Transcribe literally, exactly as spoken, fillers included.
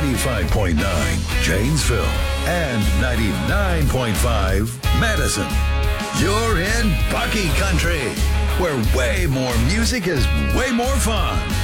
ninety-five point nine Janesville and ninety-nine point five Madison. You're in Bucky Country, where way more music is way more fun.